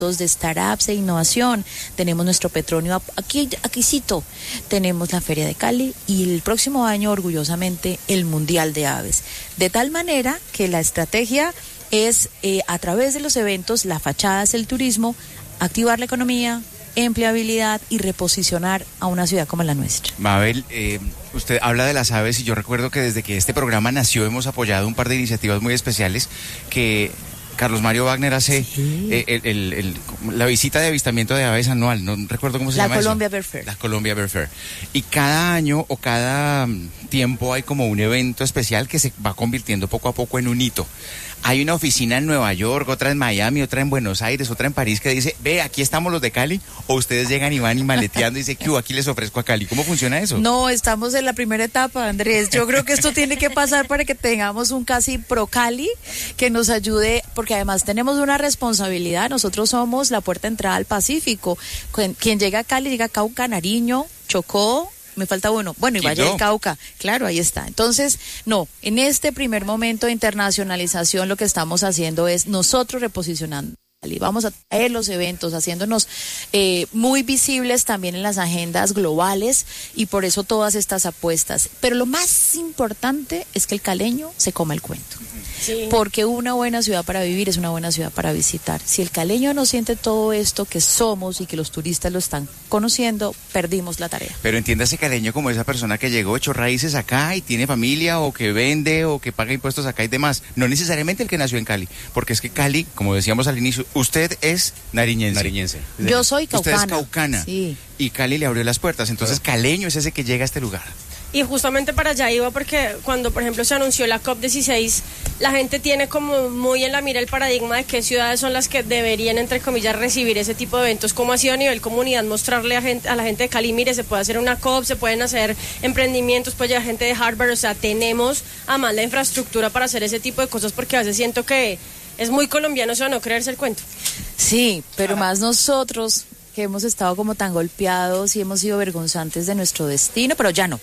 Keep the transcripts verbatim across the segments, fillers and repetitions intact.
de startups e innovación, tenemos nuestro petróleo aquí, aquícito, tenemos la Feria de Cali y el próximo año orgullosamente el Mundial de Aves, de tal manera que la estrategia es eh, a través de los eventos, la fachada es el turismo, activar la economía, empleabilidad y reposicionar a una ciudad como la nuestra. Mabel, eh, usted habla de las aves y yo recuerdo que desde que este programa nació hemos apoyado un par de iniciativas muy especiales que Carlos Mario Wagner hace sí. eh, el, el, el, la visita de avistamiento de aves anual, no recuerdo cómo se la llama Colombia eso. Bird Fair. La Colombia Bird Fair. Y cada año o cada tiempo hay como un evento especial que se va convirtiendo poco a poco en un hito. Hay una oficina en Nueva York, otra en Miami, otra en Buenos Aires, otra en París que dice, ve, aquí estamos los de Cali, o ustedes llegan y van y maleteando y dicen, ¿qué hubo? Aquí les ofrezco a Cali. ¿Cómo funciona eso? No, estamos en la primera etapa, Andrés. Yo creo que esto tiene que pasar para que tengamos un casi pro Cali que nos ayude, porque además tenemos una responsabilidad. Nosotros somos la puerta de entrada al Pacífico. Quien llega a Cali, llega a Cauca, Nariño, Chocó, me falta uno, bueno, y Valle del Cauca, claro, ahí está. Entonces, no, en este primer momento de internacionalización lo que estamos haciendo es nosotros reposicionando. Vamos a traer los eventos, haciéndonos eh, muy visibles también en las agendas globales y por eso todas estas apuestas. Pero lo más importante es que el caleño se coma el cuento. Sí. Porque una buena ciudad para vivir es una buena ciudad para visitar. Si el caleño no siente todo esto que somos y que los turistas lo están conociendo, perdimos la tarea. Pero entiéndase caleño como esa persona que llegó hecho raíces acá y tiene familia o que vende o que paga impuestos acá y demás. No necesariamente el que nació en Cali, porque es que Cali, como decíamos al inicio, usted es nariñense. Nariñense. Yo soy caucana. Usted es caucana. Sí. Y Cali le abrió las puertas. Entonces, caleño es ese que llega a este lugar. Y justamente para allá iba porque cuando, por ejemplo, se anunció la COP dieciséis, la gente tiene como muy en la mira el paradigma de qué ciudades son las que deberían, entre comillas, recibir ese tipo de eventos. ¿Cómo ha sido a nivel comunidad mostrarle a, gente, a la gente de Cali, mire, se puede hacer una COP, se pueden hacer emprendimientos, puede llegar gente de Harvard, o sea, tenemos además la infraestructura para hacer ese tipo de cosas porque a veces siento que es muy colombiano eso de no creerse el cuento. Sí, pero más nosotros que hemos estado como tan golpeados y hemos sido vergonzantes de nuestro destino, pero ya no.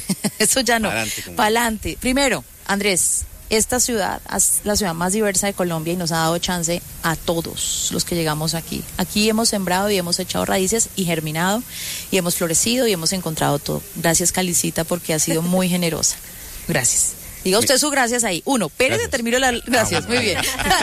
Eso ya no. Para adelante. Primero, Andrés, esta ciudad es la ciudad más diversa de Colombia y nos ha dado chance a todos los que llegamos aquí. Aquí hemos sembrado y hemos echado raíces y germinado y hemos florecido y hemos encontrado todo. Gracias, Calicita, porque ha sido muy generosa. Gracias. Diga usted su gracias ahí. Uno, Pérez, termino la... Gracias, muy bien.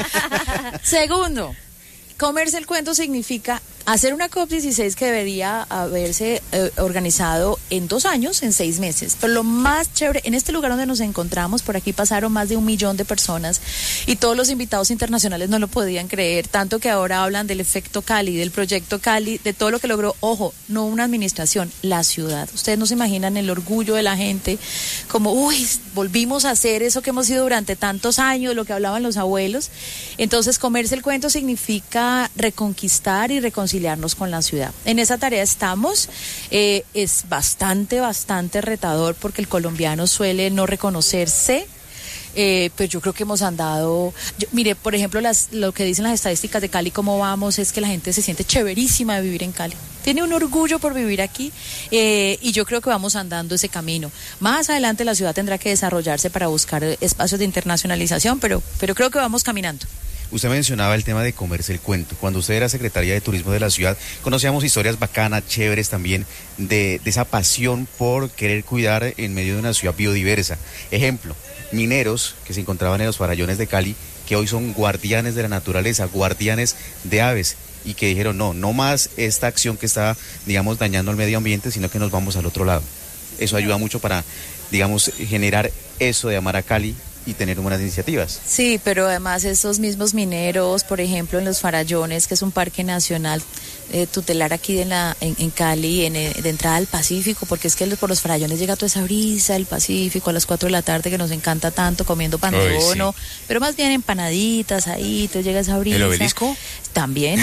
Segundo, comerse el cuento significa hacer una COP dieciséis que debería haberse eh, organizado en dos años, en seis meses. Pero lo más chévere, en este lugar donde nos encontramos, por aquí pasaron más de un millón de personas y todos los invitados internacionales no lo podían creer, tanto que ahora hablan del efecto Cali, del proyecto Cali, de todo lo que logró, ojo, no una administración, la ciudad. Ustedes no se imaginan el orgullo de la gente, como, uy, volvimos a hacer eso que hemos sido durante tantos años, lo que hablaban los abuelos. Entonces, comerse el cuento significa reconquistar y reconciliar con la ciudad. En esa tarea estamos, eh, es bastante, bastante retador porque el colombiano suele no reconocerse, eh, pues yo creo que hemos andado, yo, mire, por ejemplo, las, lo que dicen las estadísticas de Cali, cómo vamos, es que la gente se siente chéverísima de vivir en Cali. Tiene un orgullo por vivir aquí eh, y yo creo que vamos andando ese camino. Más adelante la ciudad tendrá que desarrollarse para buscar espacios de internacionalización, pero, pero creo que vamos caminando. Usted mencionaba el tema de comerse el cuento. Cuando usted era secretaria de Turismo de la ciudad, conocíamos historias bacanas, chéveres también, de, de esa pasión por querer cuidar en medio de una ciudad biodiversa. Ejemplo, mineros que se encontraban en los farallones de Cali, que hoy son guardianes de la naturaleza, guardianes de aves, y que dijeron, no, no más esta acción que está, digamos, dañando al medio ambiente, sino que nos vamos al otro lado. Eso ayuda mucho para, digamos, generar eso de amar a Cali y tener buenas iniciativas. Sí, pero además esos mismos mineros, por ejemplo, en los Farallones, que es un parque nacional eh, tutelar aquí en, la, en, en Cali, en, en, de entrada al Pacífico, porque es que por los Farallones llega toda esa brisa del Pacífico a las cuatro de la tarde que nos encanta tanto, comiendo pan de bono, sí. Pero más bien empanaditas ahí, te llega esa brisa. ¿El obelisco? También.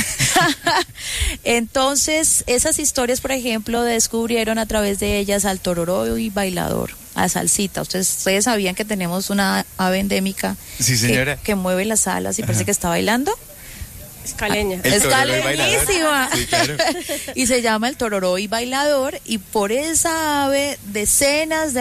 Entonces, esas historias, por ejemplo, descubrieron a través de ellas al tororó y bailador, a salsita. Ustedes, ustedes sabían que tenemos una ave endémica, sí, señora, que, que mueve las alas y Ajá. parece que está bailando. Es caleña. Ah, es caleñísima. Sí, claro. Y se llama el tororó y bailador, y por esa ave decenas de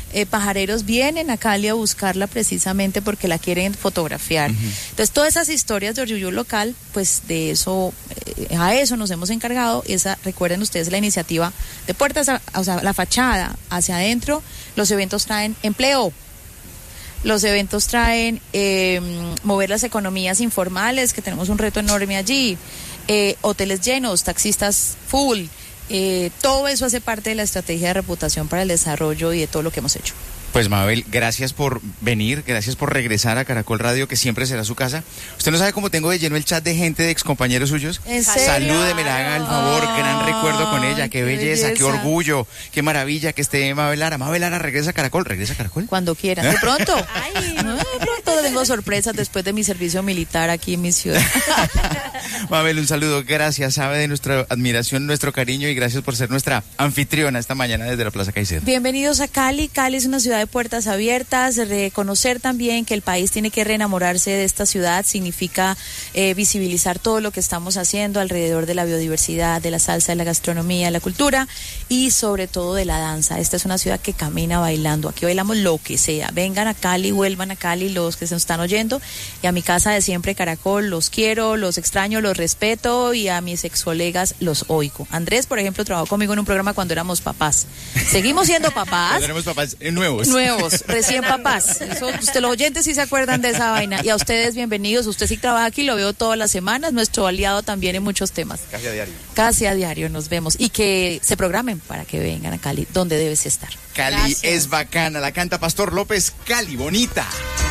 eh, pajareros vienen a Cali a buscarla precisamente porque la quieren fotografiar. Uh-huh. Entonces, todas esas historias de orgullo local, pues de eso, eh, a eso nos hemos encargado. Esa, recuerden ustedes la iniciativa de puertas, a, o sea, la fachada hacia adentro. Los eventos traen empleo. Los eventos traen eh, mover las economías informales, que tenemos un reto enorme allí. Eh, hoteles llenos, taxistas full. Eh, todo eso hace parte de la estrategia de reputación para el desarrollo y de todo lo que hemos hecho. Pues Mabel, gracias por venir, gracias por regresar a Caracol Radio, que siempre será su casa. Usted no sabe cómo tengo de lleno el chat de gente, de excompañeros suyos. ¿En serio? Salúdemela, haga el favor, oh, gran recuerdo con ella, qué, qué belleza, belleza, qué orgullo, qué maravilla que esté Mabel Lara. Mabel Lara, regresa a Caracol, regresa a Caracol. Cuando quieran, de pronto. Ay, no, de pronto tengo sorpresas después de mi servicio militar aquí en mi ciudad. Mabel, un saludo, gracias, sabe de nuestra admiración, nuestro cariño y gracias por ser nuestra anfitriona esta mañana desde la Plaza Caicedo. Bienvenidos a Cali. Cali es una ciudad de puertas abiertas. Reconocer también que el país tiene que reenamorarse de esta ciudad significa eh, visibilizar todo lo que estamos haciendo alrededor de la biodiversidad, de la salsa, de la gastronomía, de la cultura y sobre todo de la danza. Esta es una ciudad que camina bailando. Aquí bailamos lo que sea. Vengan a Cali, vuelvan a Cali los que se nos están oyendo y a mi casa de siempre Caracol los quiero, los extraño, los respeto y a mis ex colegas los oigo. Andrés, por ejemplo, trabajó conmigo en un programa cuando éramos papás. Seguimos siendo papás. Cuando éramos papás eh, nuevos. Nuevos, recién papás. Eso, usted, los oyentes sí se acuerdan de esa vaina. Y a ustedes bienvenidos. Usted sí trabaja aquí, lo veo todas las semanas. Nuestro aliado también en muchos temas. Casi a diario. Casi a diario nos vemos. Y que se programen para que vengan a Cali, donde debes estar. Cali Gracias. Es bacana. La canta Pastor López. Cali, bonita.